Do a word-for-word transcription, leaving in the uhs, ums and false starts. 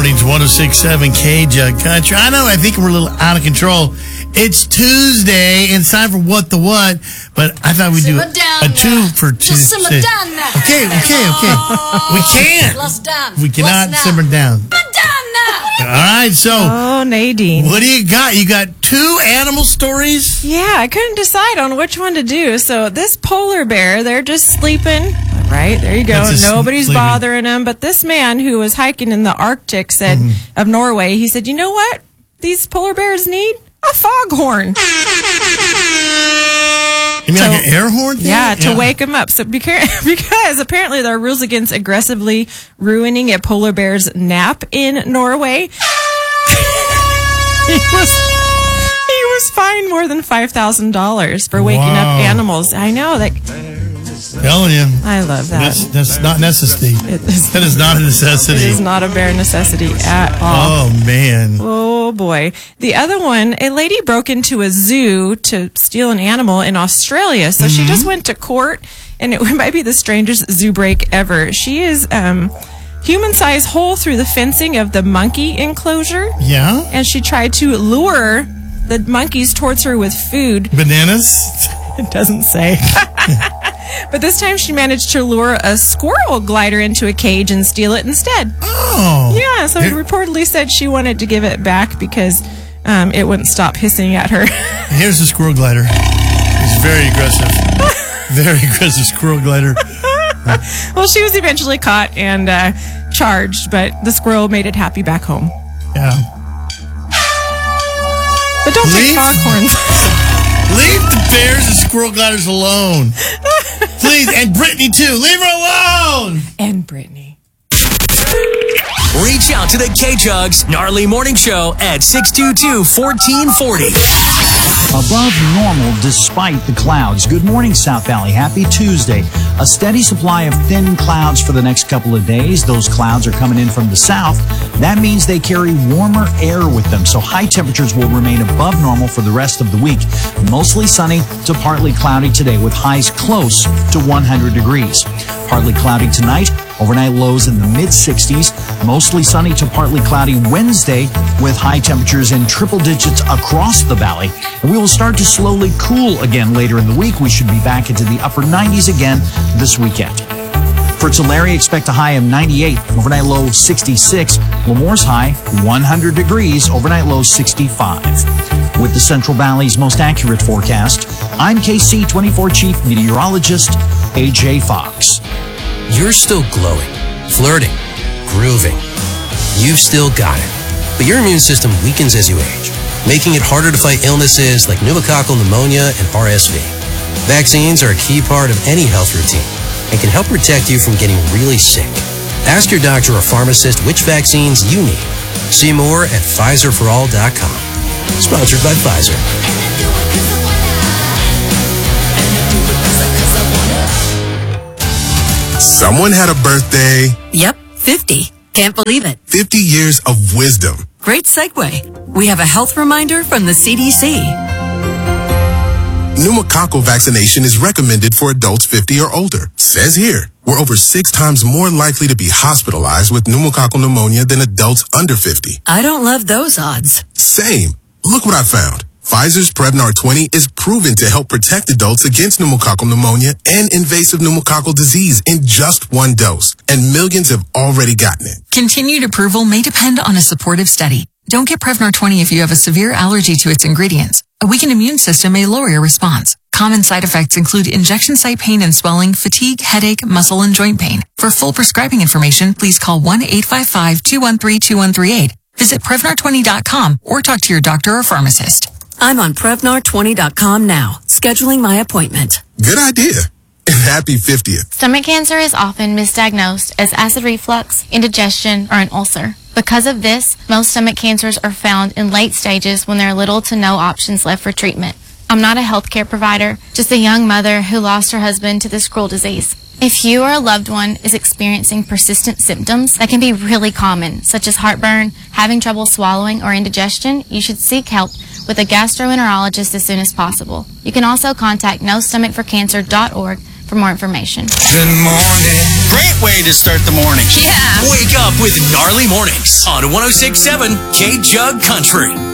mornings, one oh six point seven K-Jug Country. I know, I think we're a little out of control. It's Tuesday, and it's time for What the What, but I thought we'd do Simmer down a two now. for Just Tuesday. simmer down now. Okay, okay, okay. We can't. Plus down. We cannot Plus simmer down. Simmer down now. All right, so Oh, Nadine. what do you got? You got two animal stories? Yeah, I couldn't decide on which one to do. So this polar bear, they're just sleeping. Right, there you go. That's just Nobody's sleeping. bothering them. But this man who was hiking in the Arctic said Mm-hmm. of Norway, he said, you know what these polar bears need? A foghorn. You mean So- like an air horn thing? Yeah, to wake them up. So beca- because apparently there are rules against aggressively ruining a polar bear's nap in Norway. he was he was fined more than five thousand dollars for waking Wow. up animals. I know that. Telling you. I love that. That's, that's not necessity. It is- That is not a necessity. It is not a bear necessity at all. Oh, man. Oh boy. The other one, a lady broke into a zoo to steal an animal in Australia. So she just went to court, and it might be the strangest zoo break ever. She is um human-sized hole through the fencing of the monkey enclosure, Yeah? and she tried to lure the monkeys towards her with food. Bananas? It doesn't say. But this time she managed to lure a squirrel glider into a cage and steal it instead. Oh. Yeah, so it reportedly said she wanted to give it back because um, it wouldn't stop hissing at her. Here's the squirrel glider. It's very aggressive. Very aggressive squirrel glider. Well, she was eventually caught and uh, charged, but the squirrel made it happy back home. Yeah. But don't take Leave- foghorns. Leave the bears and squirrel gliders alone. Please. And Brittany, too. Leave her alone. And Brittany. Reach out to the K-Jugs Gnarly Morning Show at six two two, one four four zero. Above normal despite the clouds. Good morning, South Valley. Happy Tuesday. A steady supply of thin clouds for the next couple of days. Those clouds are coming in from the south. That means they carry warmer air with them, so high temperatures will remain above normal for the rest of the week. Mostly sunny to partly cloudy today with highs close to one hundred degrees. Partly cloudy tonight. Overnight lows in the mid sixties. Mostly sunny to partly cloudy Wednesday with high temperatures in triple digits across the valley. And we will start to slowly cool again later in the week. We should be back into the upper nineties again this weekend. For Tulare, expect a high of ninety-eight. Overnight low sixty-six. Lemore's high one hundred degrees. Overnight low sixty-five. With the Central Valley's most accurate forecast, I'm K C twenty-four Chief Meteorologist A J Fox. You're still glowing, flirting, grooving. You've still got it. But your immune system weakens as you age, making it harder to fight illnesses like pneumococcal pneumonia and R S V. Vaccines are a key part of any health routine and can help protect you from getting really sick. Ask your doctor or pharmacist which vaccines you need. See more at Pfizer for all dot com. Sponsored by Pfizer. Someone had a birthday. Yep, fifty. Can't believe it. fifty years of wisdom. Great segue. We have a health reminder from the C D C. Pneumococcal vaccination is recommended for adults fifty or older. Says here, we're over six times more likely to be hospitalized with pneumococcal pneumonia than adults under fifty. I don't love those odds. Same. Look what I found. Pfizer's Prevnar twenty is proven to help protect adults against pneumococcal pneumonia and invasive pneumococcal disease in just one dose. And millions have already gotten it. Continued approval may depend on a supportive study. Don't get Prevnar twenty if you have a severe allergy to its ingredients. A weakened immune system may lower your response. Common side effects include injection site pain and swelling, fatigue, headache, muscle, and joint pain. For full prescribing information, please call one eight five five, two one three, two one three eight. Visit Prevnar twenty dot com or talk to your doctor or pharmacist. I'm on Prevnar twenty dot com now, scheduling my appointment. Good idea. And happy fiftieth. Stomach cancer is often misdiagnosed as acid reflux, indigestion, or an ulcer. Because of this, most stomach cancers are found in late stages when there are little to no options left for treatment. I'm not a healthcare provider, just a young mother who lost her husband to this cruel disease. If you or a loved one is experiencing persistent symptoms that can be really common, such as heartburn, having trouble swallowing, or indigestion, you should seek help with a gastroenterologist as soon as possible. You can also contact no stomach for cancer dot org for more information. Good morning. Great way to start the morning. Yeah. Wake up with Gnarly Mornings on one oh six point seven K Jug Country.